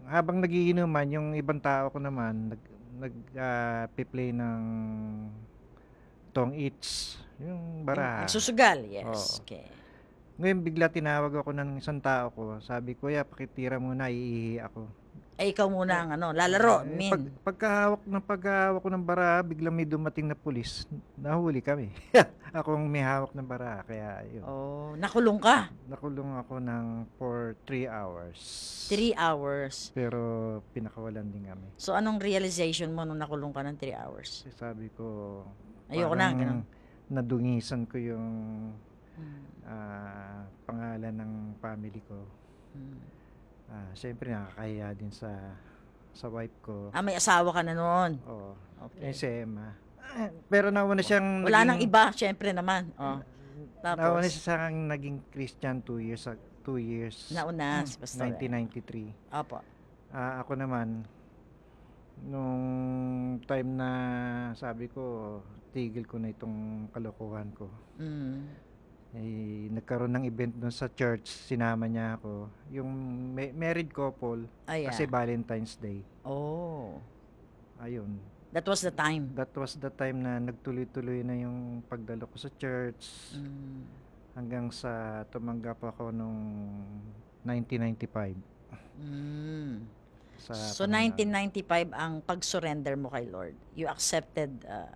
habang nagiinuman yung ibang tao ko naman play ng tong its, yung Yung baraha. nagsusugal, yes. Oo. Okay. Ngayon bigla tinawag ako ng isang tao ko. Sabi, "Kuya, pakitira muna, iihi ako." Ay, ikaw muna Eh, ang ano, lalaro, pagkahawak ko ng baraha, biglang may dumating na pulis. Nahuli kami. Ako ang may hawak ng baraha, kaya yun. Oh, nakulong ka. Nakulong ako for 3 hours. 3 hours. Pero pinakawalan din kami. So, anong realization mo nung nakulong ka ng 3 hours? Kasi sabi ko, Ayoko na, ganun. parang nadungisan ko yung Mm, pangalan ng family ko. mm. Siyempre nakakahiya din sa wife ko. Ah, may asawa ka na noon. Oo. Okay. Si Emma. Pero nauna siyang Wala nang naging iba, syempre naman. Oh, nauna tapos, siya sa akin naging Christian 2 years, nauna si Pastor. 1993. Opo. Ako naman nung time na sabi ko tigil ko na itong kalokohan ko. Mm. Nagkaroon ng event doon sa church, sinama niya ako. Yung married couple, kasi Ayan. Valentine's Day. Oh, Ayun. that was the time. That was the time na nagtuloy-tuloy na yung pagdalo ko sa church Mm. hanggang sa tumanggap ako nung 1995 Mm. sa So, Panginoon. 1995 ang pag-surrender mo kay Lord. You accepted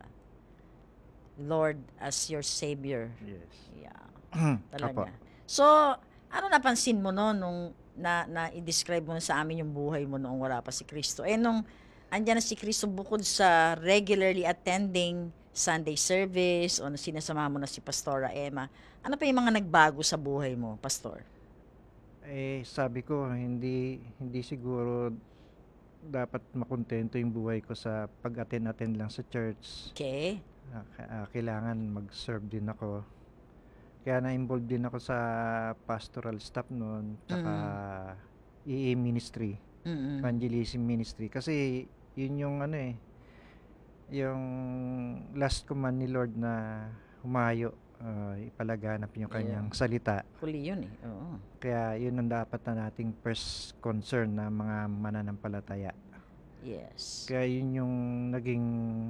Lord as your Savior. Yes. Yeah, Apo. talaga. So, ano napansin mo no nung i-describe mo sa amin yung buhay mo noong wala pa si Kristo? Eh, nung andyan na si Kristo, bukod sa regularly attending Sunday service o sinasama mo na si Pastora Emma, ano pa yung mga nagbago sa buhay mo, Pastor? Sabi ko, hindi siguro dapat makontento yung buhay ko sa pag-attend lang sa church. Okay? Kailangan mag-serve din ako. Kaya na-involved din ako sa pastoral staff noon, tsaka Mm. EA ministry, Mm. evangelism ministry. Kasi yun yung yung last command ni Lord na humayo, ipalaganap yung kanyang Yeah. salita. Huli yun eh. Oo. Kaya yun ang dapat na nating first concern na mga mananampalataya. Yes. Kaya yun yung naging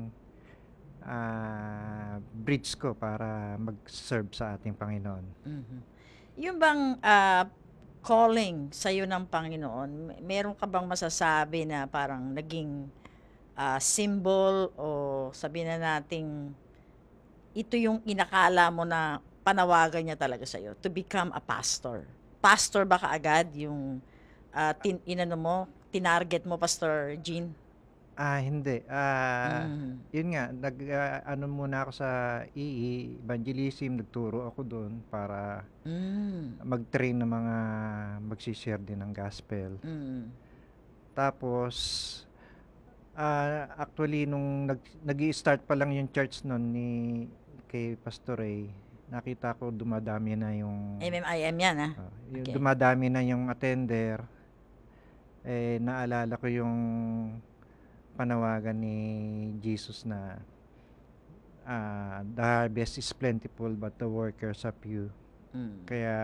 bridge ko para mag-serve sa ating Panginoon. Mhm. Yung bang calling sa'yo ng Panginoon, meron ka bang masasabi na parang naging symbol o sabihin na nating ito yung inakala mo na panawagan niya talaga sa'yo to become a pastor? Pastor ba kaagad yung tinarget mo, Pastor Jean? Hindi. Mm. Yun nga, ano muna ako sa evangelism, nagturo ako doon para Mm. mag-train ng mga magsishare din ng gospel. Mm. Tapos, actually, nung nag-i-start pa lang yung church noon kay Pastor Ray, nakita ko dumadami na yung MMIM yan, ha? Okay. dumadami na yung attender. Naalala ko yung panawagan ni Jesus na the harvest is plentiful but the workers are few. Mm. Kaya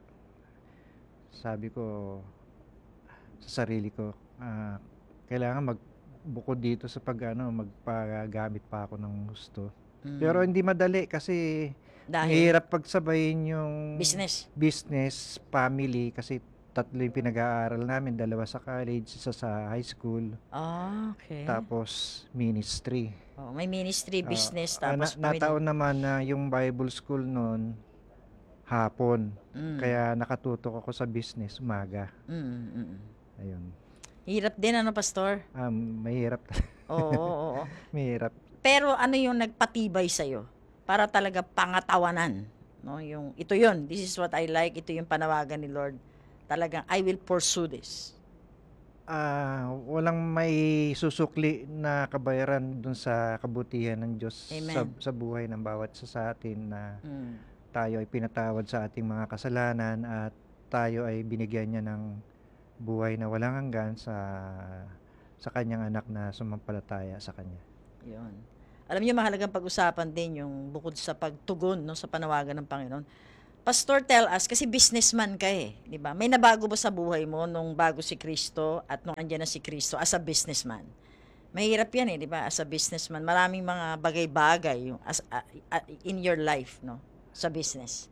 sabi ko sa sarili ko, kailangan bukod dito sa magpagamit pa ako ng gusto. Mm. Pero hindi madali kasi Dahil mahirap pagsabayin yung business, family, kasi 3 yung pinag-aaral namin, 2 sa college, 1 sa high school, okay. tapos ministry. May ministry, business, tapos Nataon naman na yung Bible school noon hapon. Mm. Kaya nakatutok ako sa business umaga. Ayun. Hirap din, ano, Pastor? Mahirap. Oo. Mahirap. Pero ano yung nagpatibay sa'yo para talaga pangatawanan? No? Ito yun, this is what I like, ito yung panawagan ni Lord. Talagang, I will pursue this. Walang may susukli na kabayaran dun sa kabutihan ng Diyos sa buhay ng bawat isa sa atin, na tayo ay pinatawad sa ating mga kasalanan at tayo ay binigyan niya ng buhay na walang hanggan sa kanyang anak na sumampalataya sa kanya. Yun. Alam niyo, mahalagang pag-usapan din yung bukod sa pagtugon, no, sa panawagan ng Panginoon, Pastor, tell us, kasi businessman ka eh, di ba? May nabago ba sa buhay mo nung bago si Kristo at nung andyan na si Kristo as a businessman? Mahirap yan eh, di ba? As a businessman, maraming mga bagay-bagay yung in your life, no? Sa business.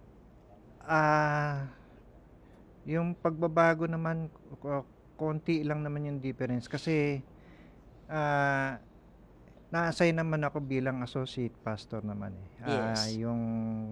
Ah, yung pagbabago naman, konti lang naman yung difference kasi ah, na-assign naman ako bilang associate pastor naman eh. Yes. Yung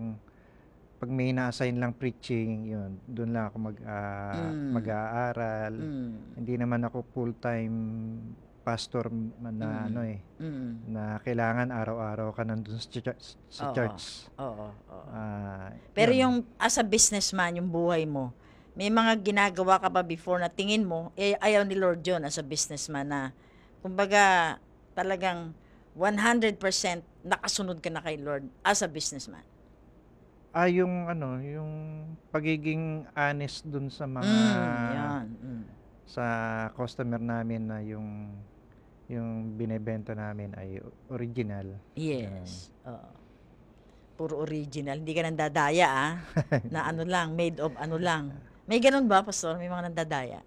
pag may na-assign lang preaching, yun, doon lang ako Mm. mag-aaral. Mm. Hindi naman ako full-time pastor na Mm. ano eh, Mm. na kailangan araw-araw ka nandun sa Oo. church. Oo. Oo. Pero Yun. yung as a businessman, yung buhay mo, may mga ginagawa ka ba before na tingin mo, eh, ayaw ni Lord yun as a businessman na, kumbaga, talagang 100% nakasunod ka na kay Lord as a businessman? Yung ano, yung pagiging honest dun sa mga Yan. Mm. sa customer namin na yung binebenta namin ay original. Ganun. Yes. Oo. Puro original. Hindi ka nandadaya, ah. Na ano lang, made of ano lang. May ganun ba, Pastor? May mga nandadaya?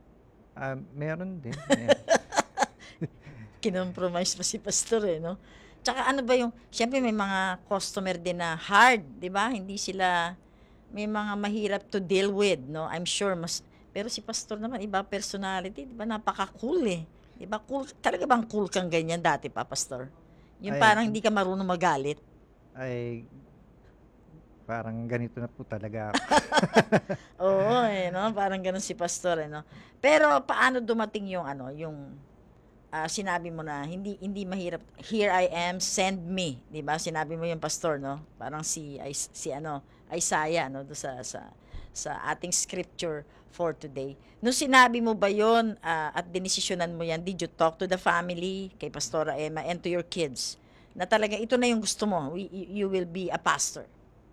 Meron din. Meron. Kinompromise pa si Pastor eh, no? Tsaka ano ba yung, syempre may mga customer din na hard, di ba? Hindi sila, may mga mahirap to deal with, no? I'm sure, pero si Pastor naman, iba personality, di ba? Napaka-cool eh. Di ba? Cool, talaga bang cool kang ganyan dati pa, Pastor? Yung Ay, parang hindi ka marunong magalit. ay parang ganito na po talaga ako. Oo eh, no? Parang ganun si Pastor eh, no? Pero paano dumating yung ano, yung sinabi mo na hindi mahirap, here I am, send me, 'di ba? Sinabi mo yung pastor, no? Parang si ano, Isaiah, no, do sa ating scripture for today. Nung sinabi mo ba yon at dinesisyonan mo yan, did you talk to the family, kay Pastora Emma, and to your kids, na talaga ito na yung gusto mo, you will be a pastor?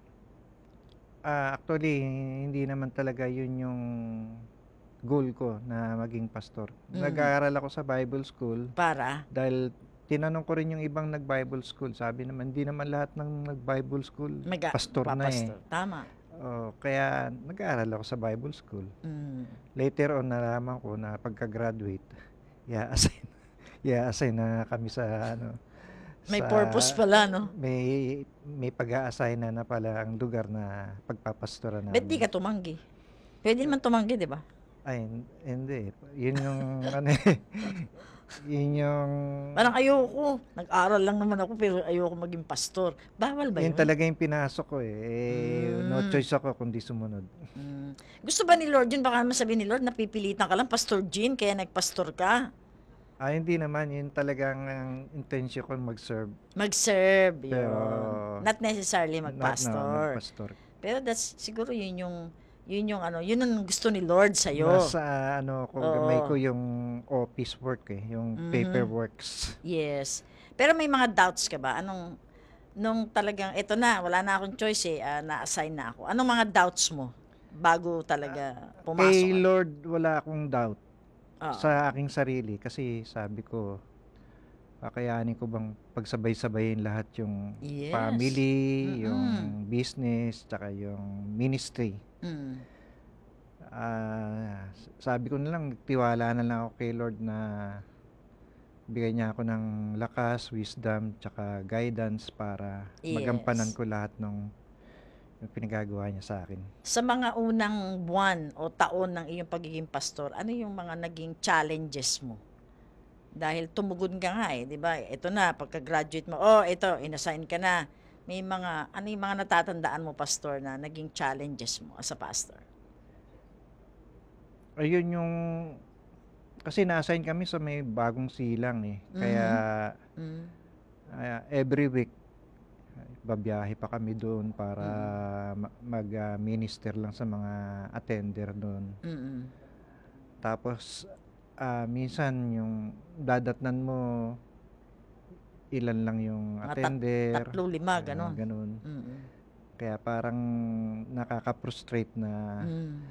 Actually, hindi naman talaga yun yung goal ko na maging pastor. Mm, Nag-aaral ako sa Bible school para? dahil tinanong ko rin yung ibang nag-Bible school. Sabi naman, hindi naman lahat ng nag-Bible school pastor na eh. Magpapastor. Tama. Kaya nag-aaral ako sa Bible school. Mm. Later on, nalaman ko na pagka-graduate, i-assign, i-assign na kami sa ano, May sa purpose pala, no? may pag-a-assign na pala ang lugar na pagpapastoran Ba't di namin. ka tumanggi? Pwede naman tumanggi, di ba? Ay, hindi. Yun yung ano eh, yun yung Parang ayoko. Nag-aral lang naman ako pero ayoko maging pastor. Bawal ba yun yun? talaga yung pinasok ko eh. No Mm. choice ako kundi sumunod. Mm. Gusto ba ni Lord yun? Baka naman sabihin ni Lord, napipilitan ka lang, Pastor Jean, kaya nagpastor ka. Hindi naman. Yun talagang ang intention ko mag-serve. Mag-serve, Pero, yun. Not necessarily magpastor. magpastor. Pero that's, siguro yun yung ano, yun ang gusto ni Lord Mas sa'yo. ano ko, gamay ko Oo. yung office work eh. Yung Mhm. paperworks. Yes. Pero may mga doubts ka ba? Nung talagang, eto na, wala na akong choice eh, na-assign na ako. Anong mga doubts mo bago talaga pumasok Kay ka? Lord, wala akong doubt Oo. sa aking sarili. Kasi sabi ko, kakayanin ko bang pagsabay-sabayin lahat yung Yes. family, Mm. yung business, tsaka yung ministry. Mm. Sabi ko na lang, tiwala na lang ako kay Lord na bigyan niya ako ng lakas, wisdom, tsaka guidance para magampanan Yes. ko lahat ng yung pinagagawa niya sa akin. Sa mga unang buwan o taon ng iyong pagiging pastor, ano yung mga naging challenges mo? Dahil tumugon ka nga eh, 'di ba? Ito na, pagka-graduate mo, oh, ito, inassign ka na. Ano yung mga natatandaan mo, pastor, na naging challenges mo as a pastor? Ayun yung, kasi na-assign kami sa may bagong silang eh. Kaya Mhm. Mm. every week, babiyahe pa kami doon para Mm. mag-minister lang sa mga attender doon. Mm. Tapos, minsan yung dadatnan mo, ilan lang yung Mga attender, 3, 5, gano'n. ganun. Mm. Kaya parang nakaka-frustrate na Hmm.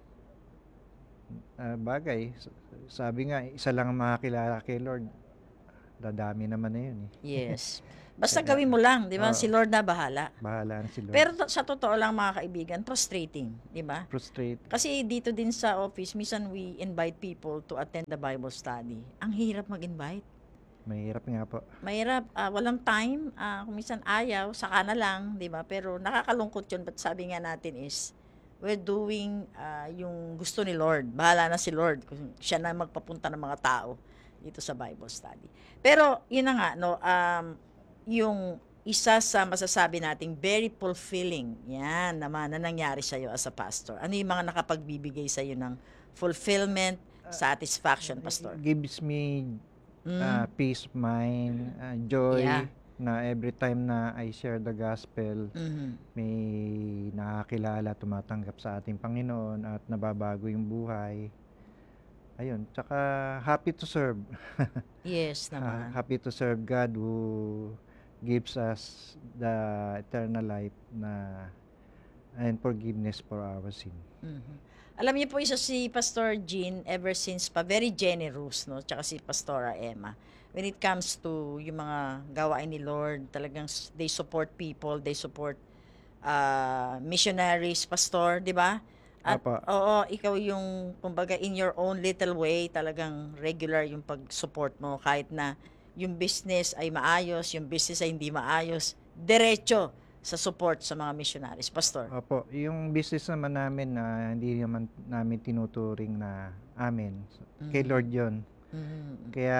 bagay. Sabi nga, isa lang ang makakilala kay Lord. Dadami naman na yun eh. Yes. Basta Kaya, gawin mo lang, di ba? Si oo, Lord na bahala. bahala na si Lord. Pero sa totoo lang mga kaibigan, frustrating, di ba? Frustrate. Kasi dito din sa office, minsan we invite people to attend the Bible study. Ang hirap mag-invite. Mahirap nga po. Mahirap, walang time, kung minsan ayaw, saka na lang, di ba? Pero nakakalungkot yun, but sabi nga natin is, we're doing yung gusto ni Lord. Bahala na si Lord kung siya na magpapunta ng mga tao dito sa Bible study. Pero, yun na nga, no, yung isa sa masasabi nating very fulfilling, yan naman na nangyari sa'yo as a pastor. Ano yung mga nakapagbibigay sa'yo ng fulfillment, satisfaction, pastor? Gives me Mm, peace of mind, yeah. joy, na every time na I share the gospel, Mhm. may nakakilala, tumatanggap sa ating Panginoon at nababago yung buhay. Ayun, tsaka happy to serve. Yes naman. Happy to serve God who gives us the eternal life na and forgiveness for our sin. Mhm. Alam niyo po isa si Pastor Jean ever since pa very generous, no? Tsaka si Pastora Emma. When it comes to yung mga gawain ni Lord, talagang they support people, they support missionaries, pastor, 'di ba? At Apa, oo, ikaw yung kumbaga in your own little way, talagang regular yung pag-support mo kahit na yung business ay maayos, yung business ay hindi maayos, diretso sa support sa mga missionaries, pastor. opo, yung business naman namin na hindi naman namin tinuturing na amin. Kay Lord yon. Mhm. Kaya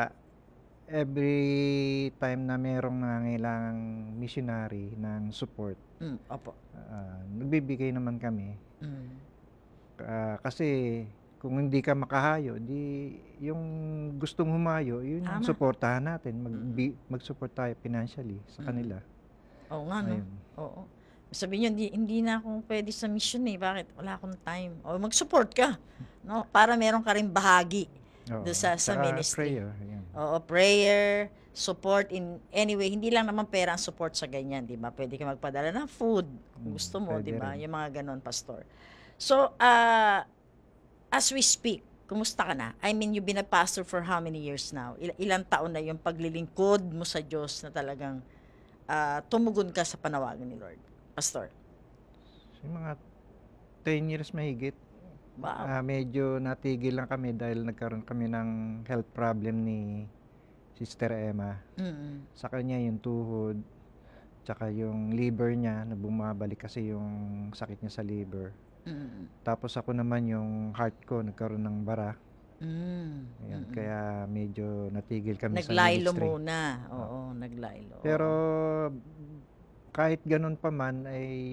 every time na merong nangangailangang missionary ng support, Opo. nagbibigay naman kami. Mm. Kasi kung hindi ka makahayo, di yung gustong humayo, yun yung Tama. suportahan natin. Mag-support tayo financially sa kanila. Oo nga, no? Ayun. Oo. Sabi niyo, hindi na ako pwede sa mission eh. Bakit? Wala akong time. O, mag-support ka. No? Para meron ka rin bahagi do Oo. sa Tsaka ministry. prayer. Ayun. Oo, prayer, support in anyway, hindi lang naman pera ang support sa ganyan, 'di ba? Pwede ka magpadala ng food kung gusto mo, 'di Pwede ba? rin. Yung mga ganon, pastor. So, as we speak, kumusta ka na? I mean, you've been a pastor for how many years now? Ilang taon na yung paglilingkod mo sa Diyos na talagang tumugon ka sa panawagan ni Lord, pastor? Yung mga 10 years mahigit. Wow. Medyo natigil lang kami dahil nagkaroon kami ng health problem ni Sister Emma. Mm. Sa kanya yung tuhod, tsaka yung liver niya na bumabalik kasi yung sakit niya sa liver. Mm. Tapos ako naman yung heart ko nagkaroon ng bara. Mm. Ayan, Mm. kaya medyo natigil kami sa Naglaylo ministry. muna. Oo, naglaylo. Pero Oo. kahit ganun pa man ay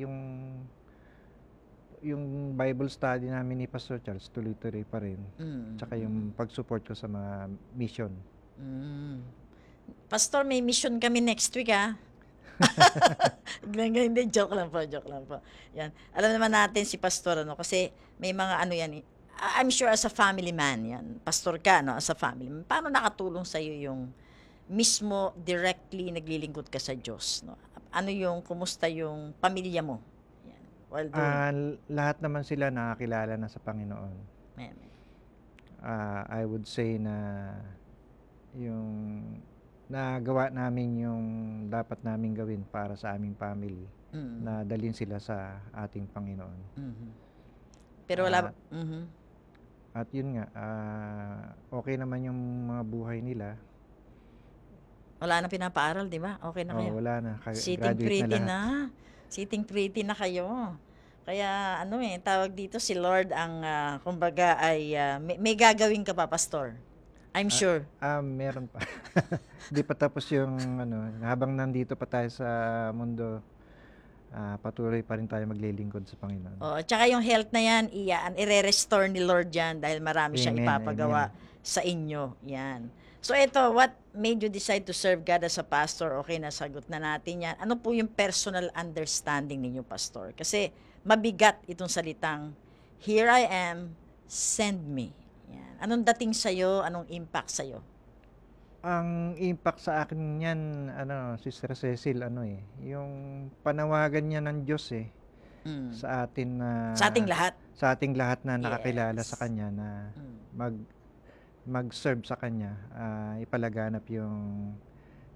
yung Bible study namin ni Pastor Charles tuloy-tuloy pa rin. Mm. Tsaka yung pag-support ko sa mga mission. Mm. Pastor, may mission kami next week, ha? Hindi, joke lang po, joke lang po. Yan. Alam naman natin si Pastor, ano, kasi may mga ano yan, I'm sure as a family man, yan. Pastor ka, no, as a family man. Paano nakatulong sa iyo yung mismo directly naglilingkod ka sa Diyos, no? Ano yung, kumusta yung pamilya mo? Yan. While doing. Lahat naman sila nakakilala na sa Panginoon. Amen. I would say na yung nagawa namin yung dapat namin gawin para sa aming family, Mm. na dalhin sila sa ating Panginoon. Mhm. Pero wala. At, at yun nga, okay naman yung mga buhay nila. Wala na pinapaaral, di ba? Okay na kayo. Wala na, Sitting graduate na pretty lahat. na. Sitting pretty na kayo. Kaya ano tawag dito si Lord ang kumbaga ay may gagawin ka pa, pastor. I'm sure. Meron pa. Di pa tapos yung habang nandito pa tayo sa mundo, patuloy pa rin tayo maglilingkod sa Panginoon. Oh, tsaka yung health na yan, i-restore ni Lord yan dahil marami siyang Amen, ipapagawa amen. sa inyo. Yan. So ito, what made you decide to serve God as a pastor? Okay, nasagot na natin yan. Ano po yung personal understanding ninyo, pastor? Kasi mabigat itong salitang, "Here I am, send me." Yan. Anong dating sa'yo? Anong impact sa'yo? Ang impact sa akin niyan, Sister Cecil, yung panawagan niya ng Diyos Mm. sa atin na Sa ating lahat. sa ating lahat na nakakilala Yes. sa kanya na Mm. mag-serve sa kanya, ipalaganap yung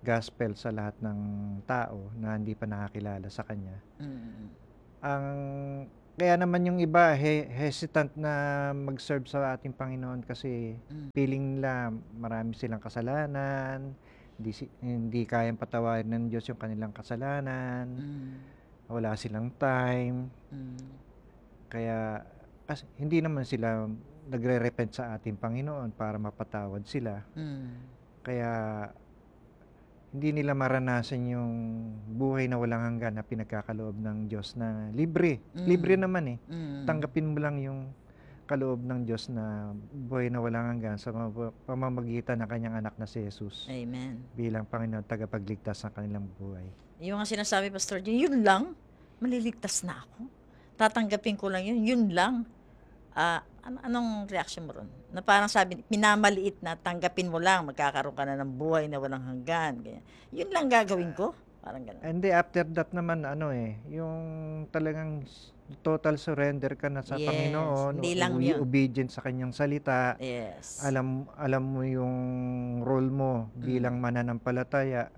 gospel sa lahat ng tao na hindi pa nakakilala sa Kanya. Mm. Ang kaya naman yung iba hesitant na mag-serve sa ating Panginoon kasi feeling nila marami silang kasalanan, hindi kayang patawarin ng Diyos yung kanilang kasalanan, wala silang time. Kaya kasi hindi naman sila nagre-repent sa ating Panginoon para mapatawad sila. Kaya hindi nila maranasan yung buhay na walang hanggan na pinagkakaloob ng Diyos na libre. Libre naman eh. Tanggapin mo lang yung kaloob ng Diyos na buhay na walang hanggan sa pamamagitan ng kanyang anak na si Jesus. Amen. Bilang Panginoon tagapagligtas ng kanilang buhay. Yung nga sinasabi, Pastor Jin, yun lang, maliligtas na ako. Tatanggapin ko lang yun, yun lang. Anong reaction mo ron? Na parang sabi, minamaliit na tanggapin mo lang, magkakaroon ka na ng buhay na walang hanggan. Ganyan. Yun lang gagawin ko? Parang gano'n. And after that naman, yung talagang total surrender ka na sa Yes, Panginoon, hindi lang yun. obedient sa kanyang salita. Yes. Alam mo yung role mo bilang mananampalataya.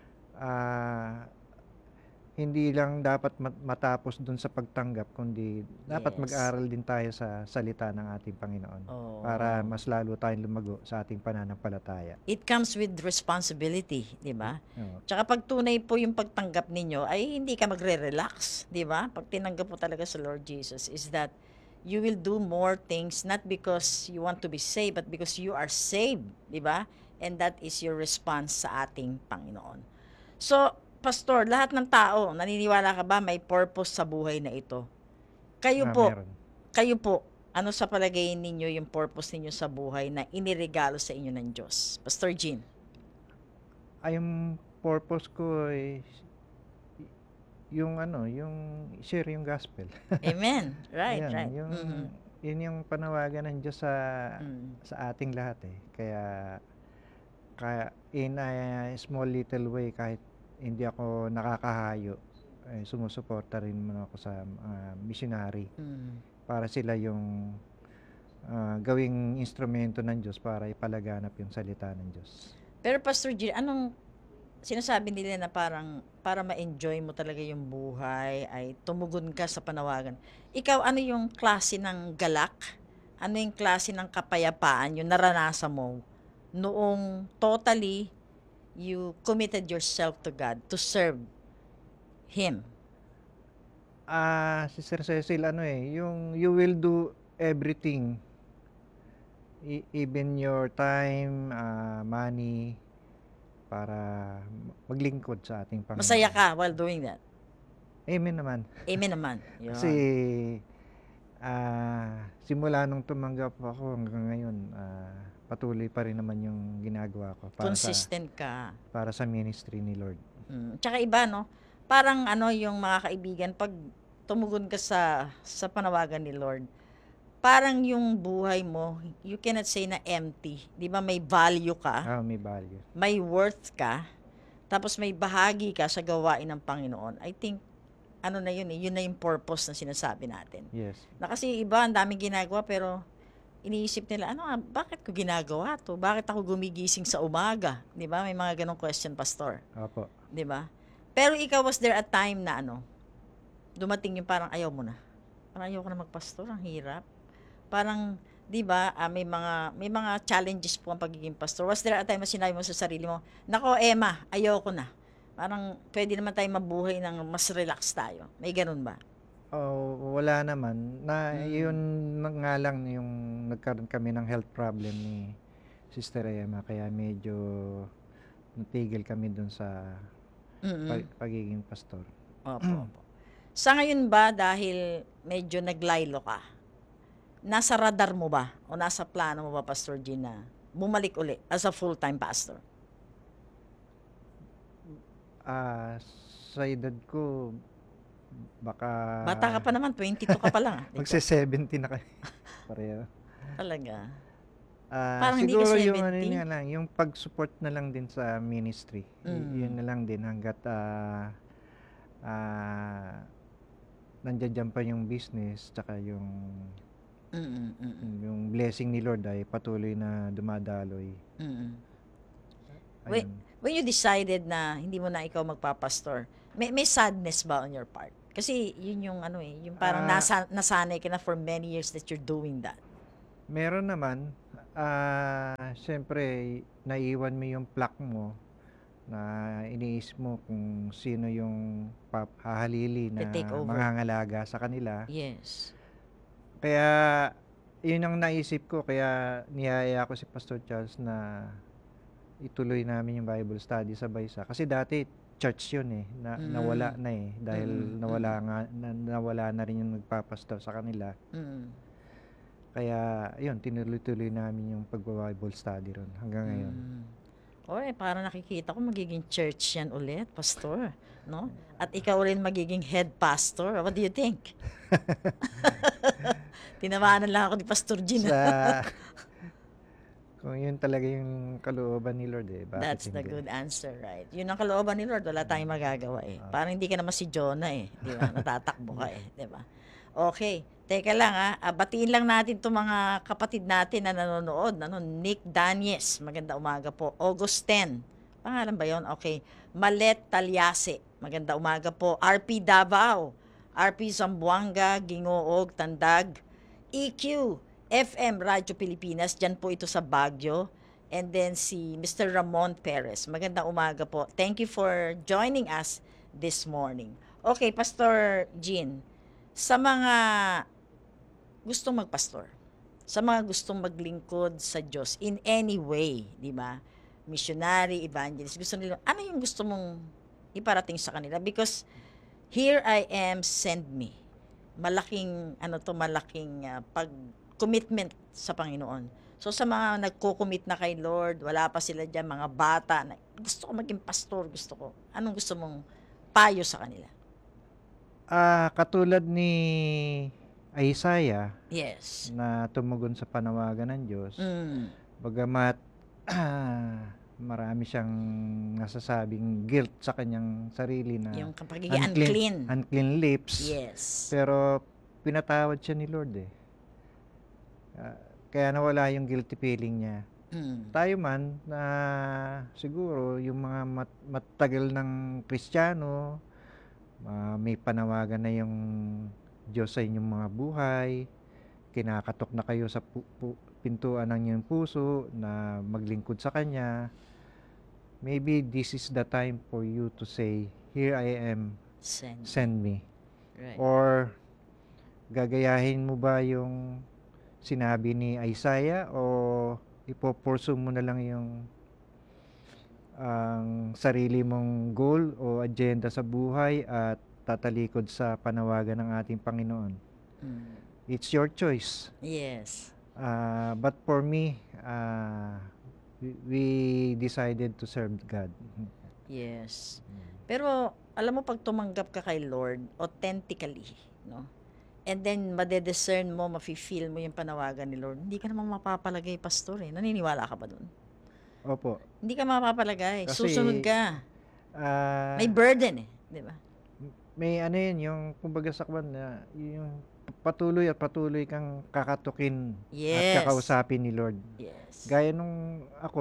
Hindi lang dapat matapos dun sa pagtanggap, kundi dapat Yes. mag-aral din tayo sa salita ng ating Panginoon para mas lalo tayong lumago sa ating pananampalataya. It comes with responsibility, di ba? Oo. Tsaka pag tunay po yung pagtanggap ninyo, ay hindi ka magre-relax, di ba? Pag tinanggap po talaga sa Lord Jesus, is that you will do more things, not because you want to be saved, but because you are saved, di ba? And that is your response sa ating Panginoon. So, Pastor, lahat ng tao, naniniwala ka ba may purpose sa buhay na ito? Kayo po, Meron. ano sa palagay ninyo yung purpose ninyo sa buhay na iniregalo sa inyo ng Diyos? Pastor Jean. Yung purpose ko ay yung share yung gospel. Amen. Right, Yan, right. yun yung panawagan ng Diyos sa ating lahat eh. Kaya in a small little way, kahit hindi ako nakakahayo, sumusuporta rin naman ako sa missionary para sila yung gawing instrumento ng Diyos para ipalaganap yung salita ng Diyos. Pero Pastor Jean, anong sinasabi nila na parang para ma-enjoy mo talaga yung buhay ay tumugon ka sa panawagan? Ikaw, ano yung klase ng galak? Ano yung klase ng kapayapaan yung naranasan mo noong totally you committed yourself to God to serve Him? Sister Cecil, yung you will do everything, even your time, money, para maglingkod sa ating Panginoon. Masaya ka while doing that? Amen naman. Amen naman. Yun. Kasi simula nung tumanggap ako hanggang ngayon, patuloy pa rin naman yung ginagawa ko consistent ka para sa ministry ni Lord. Tsaka iba, no? Parang yung mga kaibigan, pag tumugon ka sa panawagan ni Lord, parang yung buhay mo, you cannot say na empty. Di ba may value ka? May value. May worth ka. Tapos may bahagi ka sa gawain ng Panginoon. I think, yun na yung purpose na sinasabi natin. Yes. Na kasi iba, ang daming ginagawa, pero iniisip nila, bakit ko ginagawa to? Bakit ako gumigising sa umaga? Di ba? May mga ganong question, Pastor. Opo. Di ba? Pero ikaw, was there a time na dumating yung parang ayaw mo na? Parang ayaw ko na magpastor, ang hirap. Parang, di ba, may mga challenges po ang pagiging pastor. Was there a time na sinabi mo sa sarili mo, nako Emma, ayaw ko na. Parang pwede naman tayo mabuhay ng mas relax tayo. May ganun ba? Wala naman. Yun nga lang yung nagkaroon kami ng health problem ni Sister Emma, kaya medyo natigil kami dun sa pagiging pastor. Opo. Sa ngayon ba, dahil medyo naglaylo ka, nasa radar mo ba o nasa plano mo ba, Pastor Gina, bumalik uli as a full-time pastor? Sa edad ko, baka Bata ka pa naman, 22 ka pa lang. magse-70 na kayo. Pareho. Talaga. Parang hindi ka Siguro 70. yung pag-support na lang din sa ministry. Yun na lang din hanggat nandiyan pa yung business, tsaka yung blessing ni Lord ay patuloy na dumadaloy. When, Ayun. when you decided na hindi mo na ikaw magpapastor, may sadness ba on your part? Kasi yun yung ano yung parang Ah, nasanay ka na for many years that you're doing that. meron naman, siyempre naiiwan mo yung plaque mo na iniisip mo kung sino yung hahalili To take na over. mangangalaga sa kanila. Yes. Kaya yun ang naisip ko, kaya niyaya ko si Pastor Charles na ituloy namin yung Bible study sa Baysa. Kasi dati church yun nawala na dahil nawala na rin yung nagpapastor sa kanila. Kaya yun, tinuloy-tuloy namin yung pag-Bible study ron hanggang ngayon. Oy, parang nakikita ko magiging church yan ulit, pastor, no? At ikaw rin magiging head pastor. What do you think? Tinamaan lang ako ni Pastor Gin. Kung yun talaga yung kalooban ni Lord bakit That's the hindi? good answer, right? Yun ang kalooban ni Lord, wala tayong magagawa Parang hindi ka naman si Jonah di ba? Natatakbo ka di ba? Okay, teka lang batiin lang natin itong mga kapatid natin na nanonood. Nick Danyes, maganda umaga po. August 10, pangalan ba yon? Okay. Malet Talyase, maganda umaga po. RP Davao, RP Zamboanga, Gingoog, Tandag, EQ, FM Radyo Pilipinas, dyan po ito sa Baguio. And then si Mr. Ramon Perez, magandang umaga po. Thank you for joining us this morning. Okay, Pastor Jean, sa mga gustong magpastor, sa mga gustong maglingkod sa Diyos in any way, di ba? Missionary, evangelist, gusto nila, ano yung gusto mong iparating sa kanila? Because here I am, send me. Malaking commitment sa Panginoon. So sa mga nagko-commit na kay Lord, wala pa sila diyan, mga bata na gusto ko maging pastor, gusto ko. Anong gusto mong payo sa kanila? Katulad ni Isaiah Yes. na tumugon sa panawagan ng Diyos, bagamat marami siyang nasasabing guilt sa kanyang sarili na yung pagiging unclean lips, yes, pero pinatawad siya ni Lord kaya nawala yung guilty feeling niya. Tayo man na siguro yung mga matagal ng Kristiyano, may panawagan na yung Diyos sa inyong mga buhay, kinakatok na kayo sa pintuan ng inyong puso na maglingkod sa Kanya, maybe this is the time for you to say, here I am, send me. Right. Or gagayahin mo ba yung sinabi ni Isaiah o ipopursue mo na lang yung ang sarili mong goal o agenda sa buhay at tatalikod sa panawagan ng ating Panginoon? It's your choice. Yes. But for me, we decided to serve God. Yes. Pero alam mo, pag tumanggap ka kay Lord authentically, no? And then madediscern mo, mafe-feel mo yung panawagan ni Lord, hindi ka naman mapapalagay pastor Naniniwala ka ba dun? Opo. Hindi ka mapapalagay. Kasi, susunod ka. May may burden di ba? may ano yun, yung kumbaga sa kwan na yung patuloy patuloy kang kakatukin Yes. at kakausapin ni Lord. Yes. Gaya nung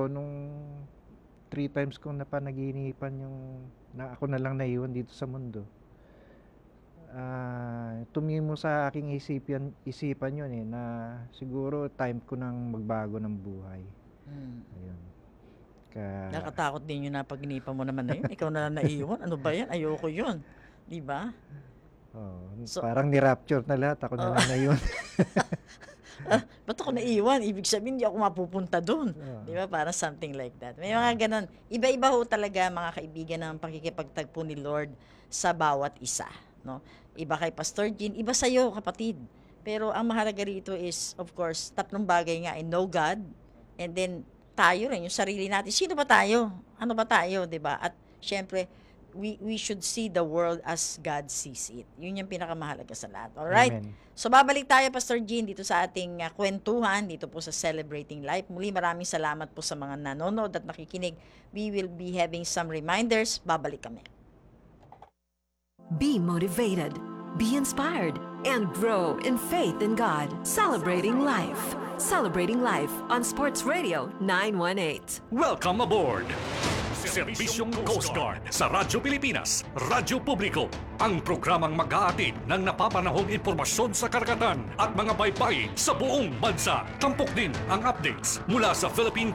3 times kong napanaginipan yung na ako na lang naiwan dito sa mundo. Tumimo sa aking isipan yun na siguro time ko nang magbago ng buhay. Ayun. Nakatakot din yung napaginipan mo naman na yun. Ikaw na lang naiwan. Ano ba yan? Ayoko yun. Di ba? Parang ni-rapture na lahat. Ako na lang naiwan. Ba't ako naiwan? Ibig sabihin, hindi ako mapupunta doon. Di ba? Parang something like that. May mga ganon. Iba-iba ho talaga, mga kaibigan, ng pakikipagtagpo ni Lord sa bawat isa. No? Iba kay Pastor Jean, iba sa'yo, kapatid. Pero ang mahalaga rito is, of course, tatlong bagay nga, know God, and then tayo rin, yung sarili natin. Sino ba tayo? Ano ba tayo, di ba? At syempre, we should see the world as God sees it. Yun yung pinakamahalaga sa lahat. Alright? Amen. So, babalik tayo, Pastor Jean, dito sa ating kwentuhan, dito po sa Celebrating Life. Muli, maraming salamat po sa mga nanonood at nakikinig. We will be having some reminders. Babalik kami. Be motivated, be inspired, and grow in faith in God. Celebrating Life. Celebrating Life on Sports Radio 918. Welcome aboard. Serbisyong Coast Guard sa Radyo Pilipinas, Radyo Publiko. Ang programang mag-aatid ng napapanahong impormasyon sa karagatan at mga baybay sa buong bansa. Tampok din ang updates mula sa Philippine